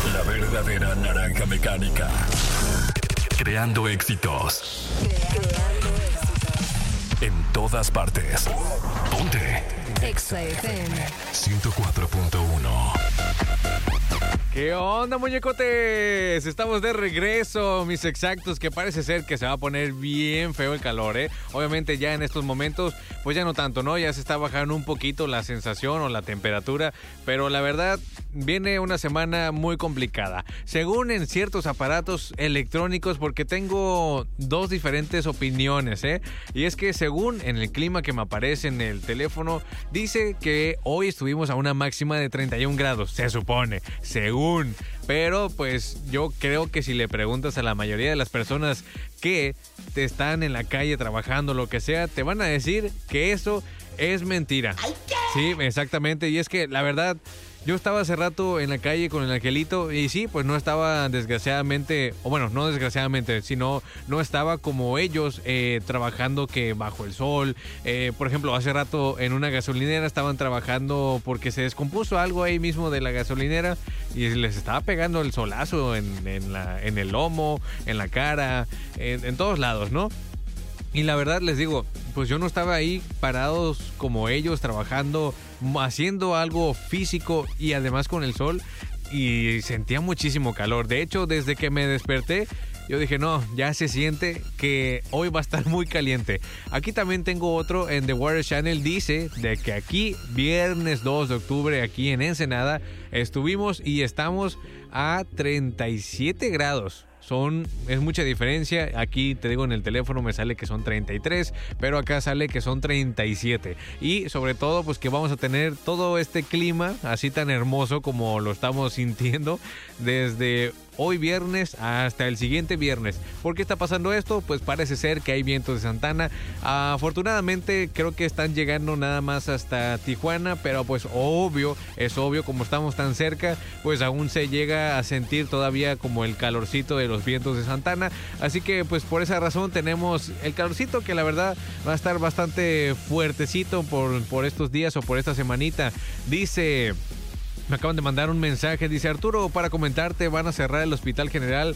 La verdadera naranja mecánica. Creando éxitos. En todas partes. Ponte. Exa FM 104.1. ¿Qué onda, muñecotes? Estamos de regreso, mis exactos, que parece ser que se va a poner bien feo el calor, ¿eh? Obviamente ya en estos momentos, pues ya no tanto, ¿no? Ya se está bajando un poquito la sensación o la temperatura, pero la verdad viene una semana muy complicada. Según en ciertos aparatos electrónicos, porque tengo dos diferentes opiniones, ¿eh? Y es que según en el clima que me aparece en el teléfono, dice que hoy estuvimos a una máxima de 31 grados, se supone, según. Pero pues yo creo que si le preguntas a la mayoría de las personas que te están en la calle trabajando, lo que sea, te van a decir que eso es mentira. Sí, exactamente. Y es que la verdad, yo estaba hace rato en la calle con el Angelito y sí, pues no estaba desgraciadamente, o bueno, no desgraciadamente, sino no estaba como ellos trabajando que bajo el sol. Por ejemplo, hace rato en una gasolinera estaban trabajando porque se descompuso algo ahí mismo de la gasolinera y les estaba pegando el solazo en el lomo, en la cara, en todos lados, ¿no? Y la verdad les digo, pues yo no estaba ahí parados como ellos, trabajando, haciendo algo físico y además con el sol, y sentía muchísimo calor. De hecho, desde que me desperté, yo dije, no, ya se siente que hoy va a estar muy caliente. Aquí también tengo otro en The Weather Channel, dice de que aquí, viernes 2 de octubre, aquí en Ensenada, estuvimos y estamos a 37 grados. Es mucha diferencia. Aquí te digo, en el teléfono me sale que son 33, pero acá sale que son 37. Y sobre todo, pues que vamos a tener todo este clima así tan hermoso como lo estamos sintiendo desde hoy viernes hasta el siguiente viernes. ¿Por qué está pasando esto? Pues parece ser que hay vientos de Santana. Afortunadamente creo que están llegando nada más hasta Tijuana, pero pues es obvio, como estamos tan cerca, pues aún se llega a sentir todavía como el calorcito de los vientos de Santana. Así que pues por esa razón tenemos el calorcito, que la verdad va a estar bastante fuertecito por estos días o por esta semanita. Dice... Me acaban de mandar un mensaje, dice Arturo, para comentarte, van a cerrar el Hospital General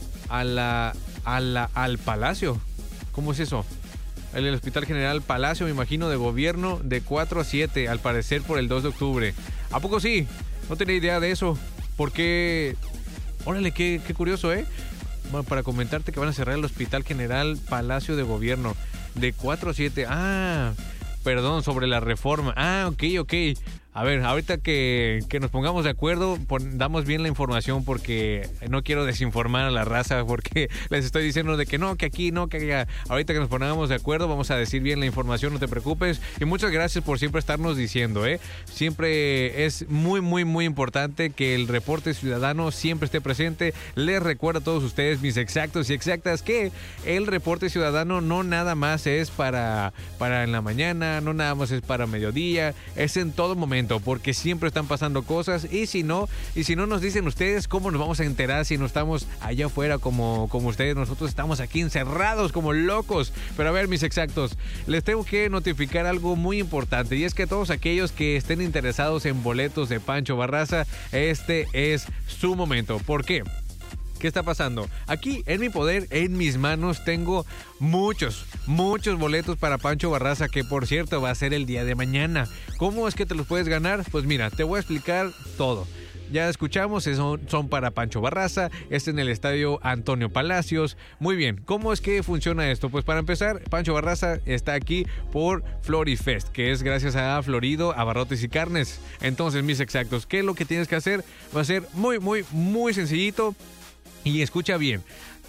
al Palacio. ¿Cómo es eso? El Hospital General Palacio, me imagino, de gobierno, de 4 a 7, al parecer por el 2 de octubre. ¿A poco sí? No tenía idea de eso. ¿Por qué? Órale, qué curioso, ¿eh? Bueno, para comentarte que van a cerrar el Hospital General Palacio de Gobierno, de 4 a 7. Ah, perdón, sobre la reforma. Ah, ok. A ver, ahorita que nos pongamos de acuerdo, damos bien la información, porque no quiero desinformar a la raza, porque les estoy diciendo de que no, que aquí, no, que allá. Ahorita que nos pongamos de acuerdo, vamos a decir bien la información, no te preocupes. Y muchas gracias por siempre estarnos diciendo, ¿eh? Siempre es muy, muy, muy importante que el reporte ciudadano siempre esté presente. Les recuerdo a todos ustedes, mis exactos y exactas, que el reporte ciudadano no nada más es para en la mañana, no nada más es para mediodía, es en todo momento, porque siempre están pasando cosas, y si no nos dicen ustedes, ¿cómo nos vamos a enterar si no estamos allá afuera como ustedes? Nosotros estamos aquí encerrados como locos. Pero a ver, mis exactos, les tengo que notificar algo muy importante, y es que todos aquellos que estén interesados en boletos de Pancho Barraza, este es su momento. ¿Por qué? ¿Qué está pasando? Aquí en mi poder, en mis manos, tengo muchos boletos para Pancho Barraza, que por cierto va a ser el día de mañana. ¿Cómo es que te los puedes ganar? Pues mira, te voy a explicar todo. Ya escuchamos, son para Pancho Barraza, en el estadio Antonio Palacios. Muy bien, ¿cómo es que funciona esto? Pues para empezar, Pancho Barraza está aquí por Florifest, que es gracias a Florido, Abarrotes y Carnes. Entonces, mis exactos, ¿qué es lo que tienes que hacer? Va a ser muy, muy, muy sencillito. Y escucha bien,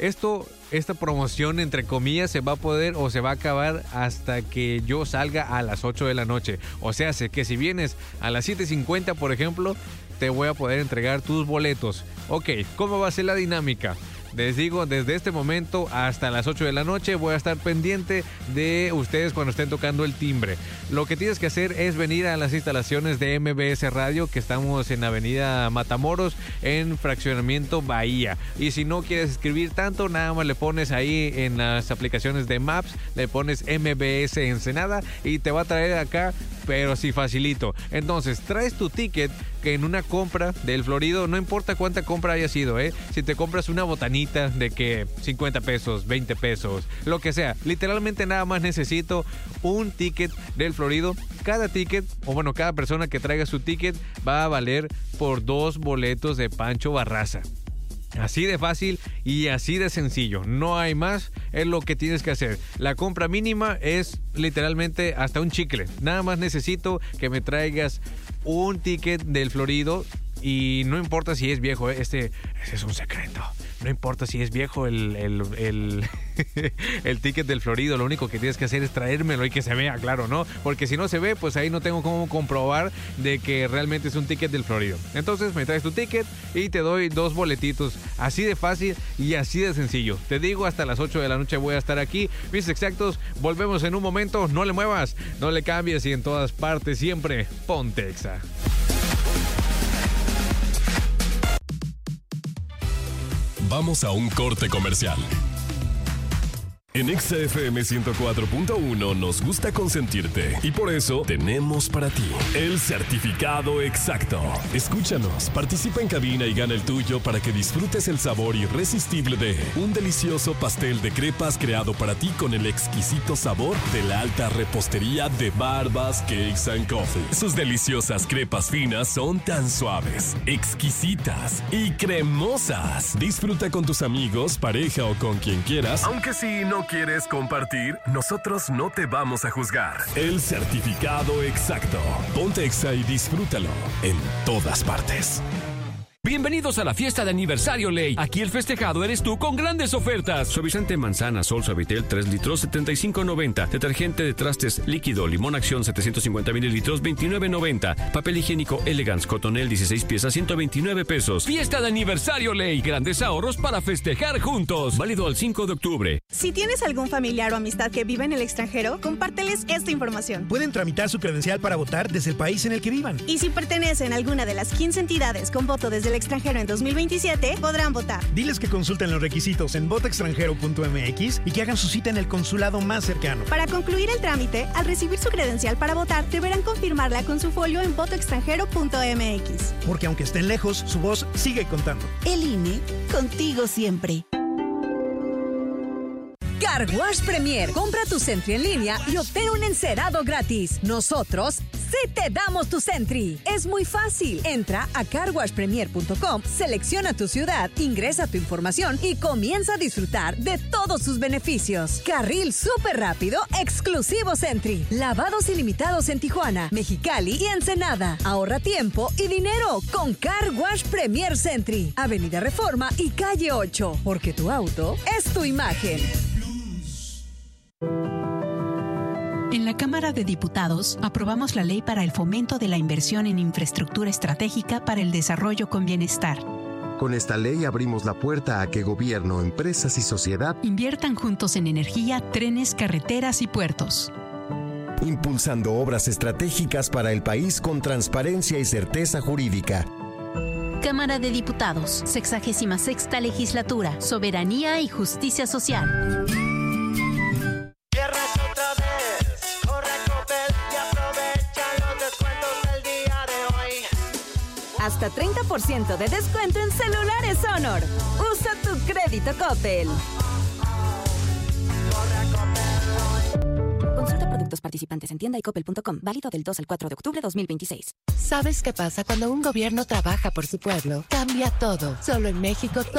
esta promoción, entre comillas, se va a poder o se va a acabar hasta que yo salga a las 8 de la noche. O sea, sé que si vienes a las 7:50, por ejemplo, te voy a poder entregar tus boletos. Ok, ¿cómo va a ser la dinámica? Les digo, desde este momento hasta las 8 de la noche voy a estar pendiente de ustedes cuando estén tocando el timbre. Lo que tienes que hacer es venir a las instalaciones de MBS Radio, que estamos en Avenida Matamoros, en Fraccionamiento Bahía. Y si no quieres escribir tanto, nada más le pones ahí en las aplicaciones de Maps, le pones MBS Ensenada y te va a traer acá pero sí facilito. Entonces, traes tu ticket que en una compra del Florido, no importa cuánta compra haya sido, si te compras una botanita de que 50 pesos, 20 pesos, lo que sea, literalmente nada más necesito un ticket del Florido. Cada ticket, o bueno, cada persona que traiga su ticket va a valer por 2 boletos de Pancho Barraza. Así de fácil y así de sencillo. No hay más, es lo que tienes que hacer. La compra mínima es literalmente hasta un chicle. Nada más necesito que me traigas un ticket del Florido. Y no importa si es viejo, ese es un secreto. No importa si es viejo el ticket del Florido. Lo único que tienes que hacer es traérmelo y que se vea, claro, ¿no? Porque si no se ve, pues ahí no tengo cómo comprobar de que realmente es un ticket del Florido. Entonces me traes tu ticket y te doy 2 boletitos. Así de fácil y así de sencillo. Te digo, hasta las 8 de la noche voy a estar aquí. Mis exactos, volvemos en un momento. No le muevas, no le cambies y en todas partes siempre ponte Exa. Vamos a un corte comercial. En Exa FM 104.1 nos gusta consentirte y por eso tenemos para ti el certificado exacto. Escúchanos, participa en cabina y gana el tuyo para que disfrutes el sabor irresistible de un delicioso pastel de crepas creado para ti con el exquisito sabor de la alta repostería de Barbas Cakes and Coffee. Sus deliciosas crepas finas son tan suaves, exquisitas y cremosas. Disfruta con tus amigos, pareja o con quien quieras, aunque si no quieres compartir, nosotros no te vamos a juzgar. El certificado exacto. Ponte Exa y disfrútalo en todas partes. Bienvenidos a la fiesta de aniversario Ley. Aquí el festejado eres tú con grandes ofertas. Suavizante manzana Sol Suavitel 3 litros 75.90. Detergente de trastes líquido Limón Acción 750 mililitros 29.90. Papel higiénico Elegance Cotonel 16 piezas 129 pesos. Fiesta de aniversario Ley. Grandes ahorros para festejar juntos. Válido al 5 de octubre. Si tienes algún familiar o amistad que vive en el extranjero, compárteles esta información. Pueden tramitar su credencial para votar desde el país en el que vivan. Y si pertenecen a alguna de las 15 entidades con voto desde el extranjero en 2027, podrán votar. Diles que consulten los requisitos en votoextranjero.mx y que hagan su cita en el consulado más cercano. Para concluir el trámite, al recibir su credencial para votar, deberán confirmarla con su folio en votoextranjero.mx. Porque aunque estén lejos, su voz sigue contando. El INE, contigo siempre. Car Wash Premier. Compra tu Sentry en línea y obtén un encerado gratis. Nosotros sí te damos tu Sentry. Es muy fácil. Entra a carwashpremier.com, selecciona tu ciudad, ingresa tu información y comienza a disfrutar de todos sus beneficios. Carril súper rápido, exclusivo Sentry. Lavados ilimitados en Tijuana, Mexicali y Ensenada. Ahorra tiempo y dinero con Car Wash Premier Sentry. Avenida Reforma y Calle 8. Porque tu auto es tu imagen. En la Cámara de Diputados aprobamos la ley para el fomento de la inversión en infraestructura estratégica para el desarrollo con bienestar. Con esta ley abrimos la puerta a que gobierno, empresas y sociedad inviertan juntos en energía, trenes, carreteras y puertos. Impulsando obras estratégicas para el país con transparencia y certeza jurídica. Cámara de Diputados, 66ª Legislatura, Soberanía y Justicia Social. Hasta 30% de descuento en celulares Honor. Usa tu crédito Coppel. Consulta productos participantes en tienda y coppel.com. Válido del 2 al 4 de octubre 2026. ¿Sabes qué pasa cuando un gobierno trabaja por su pueblo? Cambia todo. Solo en México